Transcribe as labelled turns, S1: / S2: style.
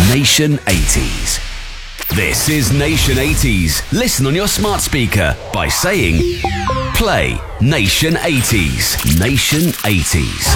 S1: Nation 80s. This is Nation 80s. Listen on your smart speaker by saying, play Nation 80s. Nation 80s.